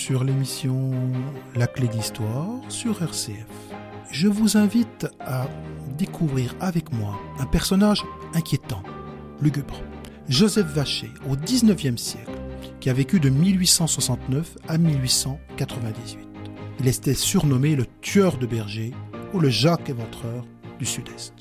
Sur l'émission La Clé d'Histoire sur RCF. Je vous invite à découvrir avec moi un personnage inquiétant, lugubre, Joseph Vacher, au XIXe siècle, qui a vécu de 1869 à 1898. Il était surnommé le tueur de bergers ou le Jacques Éventreur du Sud-Est.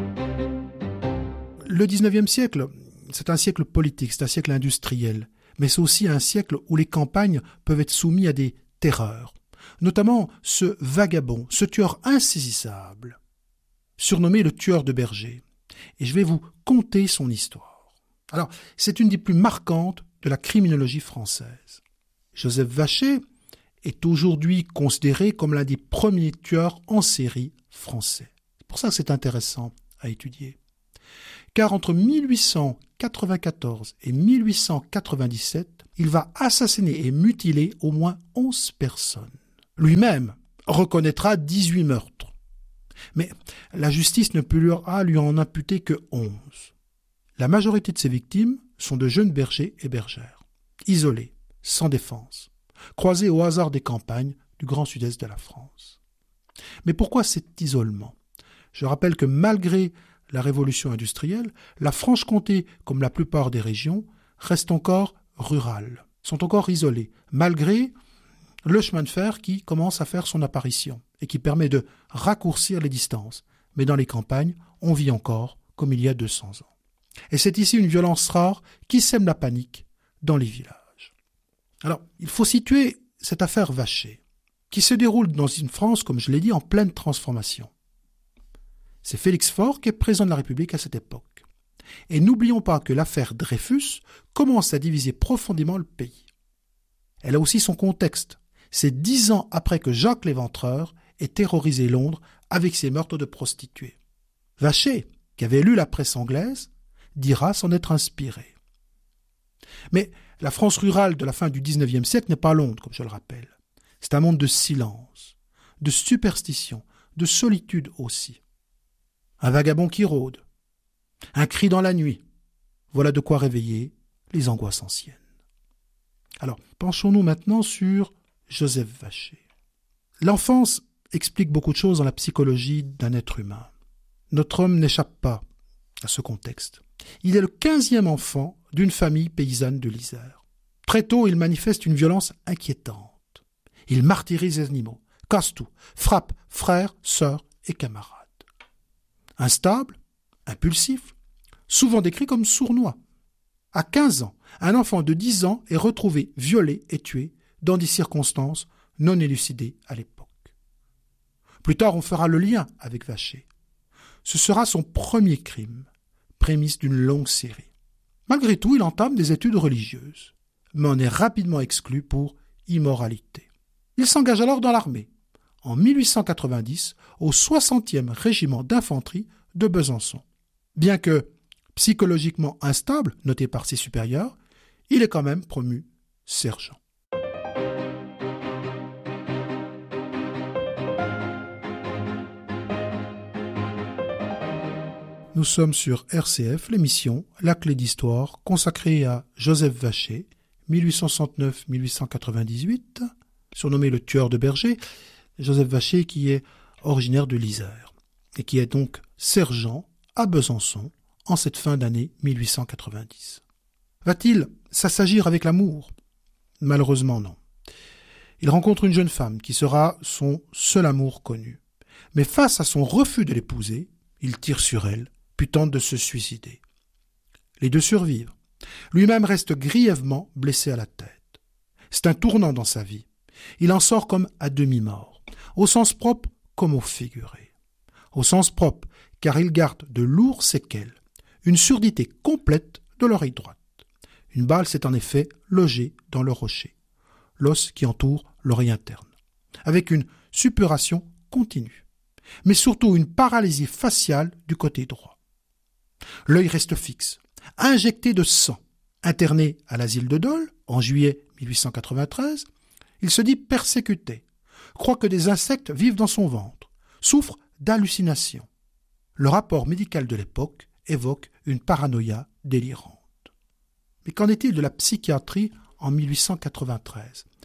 Le XIXe siècle, c'est un siècle politique, c'est un siècle industriel, mais c'est aussi un siècle où les campagnes peuvent être soumises à des terreurs. Notamment ce vagabond, ce tueur insaisissable, surnommé le tueur de bergers. Et je vais vous conter son histoire. Alors, c'est une des plus marquantes de la criminologie française. Joseph Vacher est aujourd'hui considéré comme l'un des premiers tueurs en série français. C'est pour ça que c'est intéressant à étudier. Car entre 1894 et 1897, il va assassiner et mutiler au moins 11 personnes. Lui-même reconnaîtra 18 meurtres. Mais la justice ne peut lui en imputer que 11. La majorité de ses victimes sont de jeunes bergers et bergères, isolés, sans défense, croisés au hasard des campagnes du Grand Sud-Est de la France. Mais pourquoi cet isolement ? Je rappelle que malgré la révolution industrielle, la Franche-Comté, comme la plupart des régions, reste encore rurale, sont encore isolées, malgré le chemin de fer qui commence à faire son apparition et qui permet de raccourcir les distances. Mais dans les campagnes, on vit encore comme il y a 200 ans. Et c'est ici une violence rare qui sème la panique dans les villages. Alors, il faut situer cette affaire Vacher, qui se déroule dans une France, comme je l'ai dit, en pleine transformation. C'est Félix Faure qui est président de la République à cette époque. Et n'oublions pas que l'affaire Dreyfus commence à diviser profondément le pays. Elle a aussi son contexte. C'est 10 ans après que Jacques l'Éventreur ait terrorisé Londres avec ses meurtres de prostituées. Vacher, qui avait lu la presse anglaise, dira s'en être inspiré. Mais la France rurale de la fin du XIXe siècle n'est pas Londres, comme je le rappelle. C'est un monde de silence, de superstition, de solitude aussi. Un vagabond qui rôde, un cri dans la nuit. Voilà de quoi réveiller les angoisses anciennes. Alors, penchons-nous maintenant sur Joseph Vacher. L'enfance explique beaucoup de choses dans la psychologie d'un être humain. Notre homme n'échappe pas à ce contexte. Il est le 15e enfant d'une famille paysanne de l'Isère. Très tôt, il manifeste une violence inquiétante. Il martyrise les animaux, casse tout, frappe frères, sœurs et camarades. Instable, impulsif, souvent décrit comme sournois. À 15 ans, un enfant de 10 ans est retrouvé violé et tué dans des circonstances non élucidées à l'époque. Plus tard, on fera le lien avec Vacher. Ce sera son premier crime, prémisse d'une longue série. Malgré tout, il entame des études religieuses, mais en est rapidement exclu pour immoralité. Il s'engage alors dans l'armée, en 1890, au 60e régiment d'infanterie de Besançon. Bien que psychologiquement instable, noté par ses supérieurs, il est quand même promu sergent. Nous sommes sur RCF, l'émission La Clé d'Histoire, consacrée à Joseph Vacher, 1869-1898, surnommé le tueur de bergers. Joseph Vacher qui est originaire de l'Isère et qui est donc sergent à Besançon en cette fin d'année 1890. Va-t-il s'assagir avec l'amour ? Malheureusement non. Il rencontre une jeune femme qui sera son seul amour connu. Mais face à son refus de l'épouser, il tire sur elle puis tente de se suicider. Les deux survivent. Lui-même reste grièvement blessé à la tête. C'est un tournant dans sa vie. Il en sort comme à demi-mort, au sens propre comme au figuré. Au sens propre, car il garde de lourdes séquelles, une surdité complète de l'oreille droite. Une balle s'est en effet logée dans le rocher, l'os qui entoure l'oreille interne, avec une suppuration continue, mais surtout une paralysie faciale du côté droit. L'œil reste fixe, injecté de sang. Interné à l'asile de Dole en juillet 1893, il se dit persécuté, croit que des insectes vivent dans son ventre, souffre d'hallucinations. Le rapport médical de l'époque évoque une paranoïa délirante. Mais qu'en est-il de la psychiatrie en 1893 ?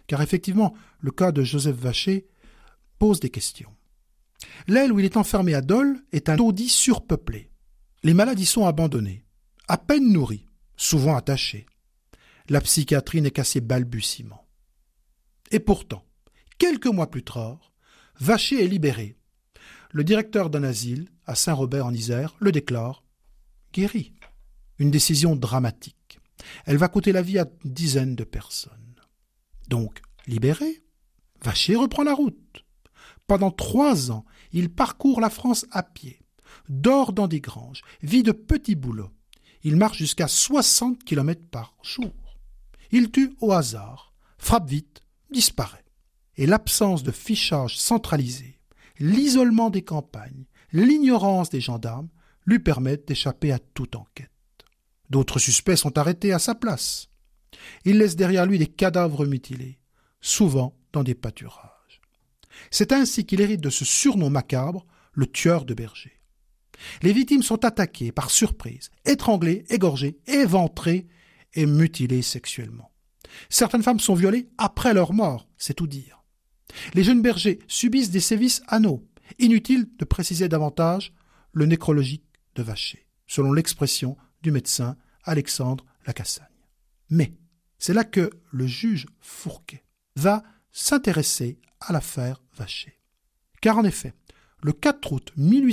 car effectivement, le cas de Joseph Vacher pose des questions. L'aile où il est enfermé à Dole est un taudis surpeuplé. Les malades y sont abandonnés, à peine nourris, souvent attachés. La psychiatrie n'est qu'à ses balbutiements. Et pourtant, quelques mois plus tard, Vacher est libéré. Le directeur d'un asile, à Saint-Robert en Isère, le déclare guéri. Une décision dramatique. Elle va coûter la vie à une dizaine de personnes. Donc, libéré, Vacher reprend la route. Pendant 3 ans, il parcourt la France à pied, dort dans des granges, vit de petits boulots. Il marche jusqu'à 60 km par jour. Il tue au hasard, frappe vite, disparaît. Et l'absence de fichage centralisé, l'isolement des campagnes, l'ignorance des gendarmes lui permettent d'échapper à toute enquête. D'autres suspects sont arrêtés à sa place. Il laisse derrière lui des cadavres mutilés, souvent dans des pâturages. C'est ainsi qu'il hérite de ce surnom macabre, le tueur de bergers. Les victimes sont attaquées par surprise, étranglées, égorgées, éventrées et mutilées sexuellement. Certaines femmes sont violées après leur mort, c'est tout dire. Les jeunes bergers subissent des sévices anaux. Inutile de préciser davantage le nécrologique de Vacher, selon l'expression du médecin Alexandre Lacassagne. Mais c'est là que le juge Fourquet va s'intéresser à l'affaire Vacher. Car en effet, le 4 août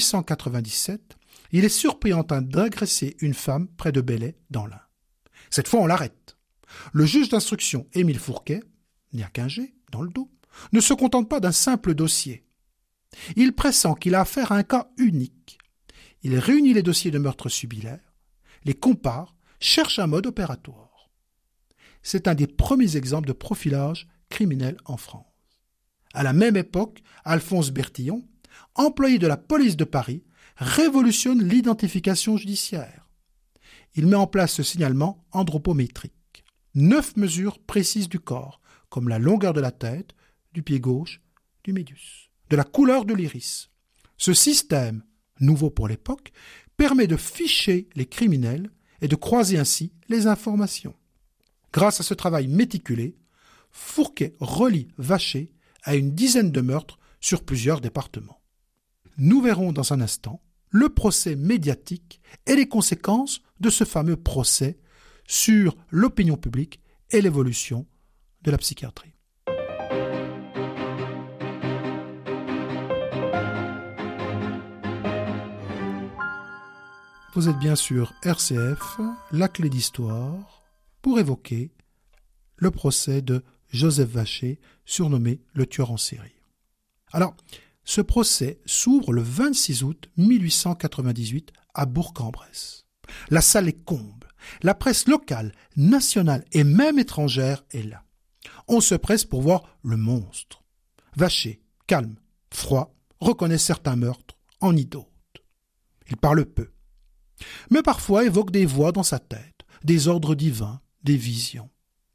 1897, il est surpris en train d'agresser une femme près de Belley dans l'Ain. Cette fois, on l'arrête. Le juge d'instruction Émile Fourquet, né à Quingey, dans le Doubs, ne se contente pas d'un simple dossier. Il pressent qu'il a affaire à un cas unique. Il réunit les dossiers de meurtres subilaires, les compare, cherche un mode opératoire. C'est un des premiers exemples de profilage criminel en France. À la même époque, Alphonse Bertillon, employé de la police de Paris, révolutionne l'identification judiciaire. Il met en place ce signalement anthropométrique. 9 mesures précises du corps, comme la longueur de la tête, du pied gauche, du médius, de la couleur de l'iris. Ce système, nouveau pour l'époque, permet de ficher les criminels et de croiser ainsi les informations. Grâce à ce travail méticulé, Fourquet relie Vacher à une dizaine de meurtres sur plusieurs départements. Nous verrons dans un instant le procès médiatique et les conséquences de ce fameux procès sur l'opinion publique et l'évolution de la psychiatrie. Vous êtes bien sur RCF, la clé d'histoire, pour évoquer le procès de Joseph Vacher, surnommé le tueur en série. Alors, ce procès s'ouvre le 26 août 1898 à Bourg-en-Bresse. La salle est comble. La presse locale, nationale et même étrangère est là. On se presse pour voir le monstre. Vacher, calme, froid, reconnaît certains meurtres, en nie d'autres. Il parle peu, mais parfois évoque des voix dans sa tête, des ordres divins, des visions.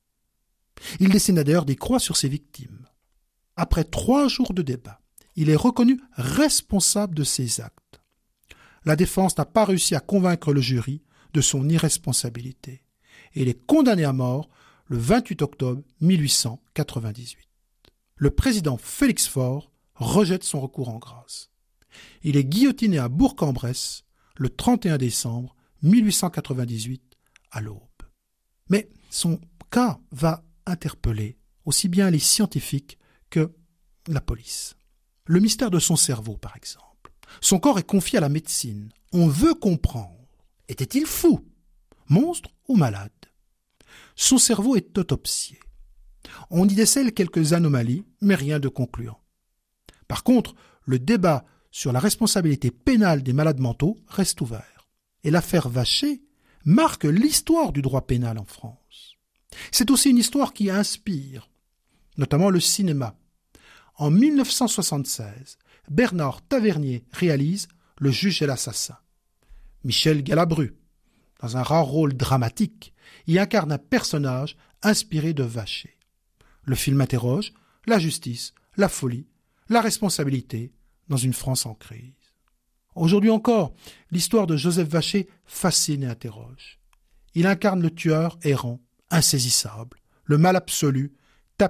Il dessine d'ailleurs des croix sur ses victimes. Après 3 jours de débat, il est reconnu responsable de ses actes. La défense n'a pas réussi à convaincre le jury de son irresponsabilité et il est condamné à mort le 28 octobre 1898. Le président Félix Faure rejette son recours en grâce. Il est guillotiné à Bourg-en-Bresse le 31 décembre 1898 à l'aube. Mais son cas va interpeller aussi bien les scientifiques que la police. Le mystère de son cerveau, par exemple. Son corps est confié à la médecine. On veut comprendre. Était-il fou, monstre ou malade? Son cerveau est autopsié. On y décèle quelques anomalies, mais rien de concluant. Par contre, le débat sur la responsabilité pénale des malades mentaux reste ouvert. Et l'affaire Vacher marque l'histoire du droit pénal en France. C'est aussi une histoire qui inspire, notamment le cinéma. En 1976, Bernard Tavernier réalise Le juge et l'assassin. Michel Galabru, dans un rare rôle dramatique, y incarne un personnage inspiré de Vacher. Le film interroge la justice, la folie, la responsabilité dans une France en crise. Aujourd'hui encore, l'histoire de Joseph Vacher fascine et interroge. Il incarne le tueur errant, insaisissable, le mal absolu, tapi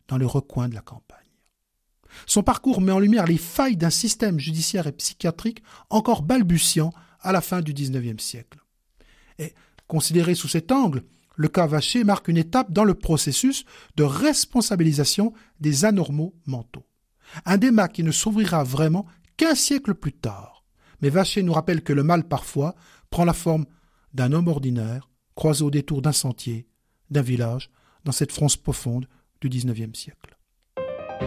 dans les recoins de la campagne. Son parcours met en lumière les failles d'un système judiciaire et psychiatrique encore balbutiant à la fin du XIXe siècle. Et considéré sous cet angle, le cas Vacher marque une étape dans le processus de responsabilisation des anormaux mentaux. Un débat qui ne s'ouvrira vraiment qu'1 siècle plus tard. Mais Vacher nous rappelle que le mal, parfois, prend la forme d'un homme ordinaire, croisé au détour d'un sentier, d'un village, dans cette France profonde du XIXe siècle.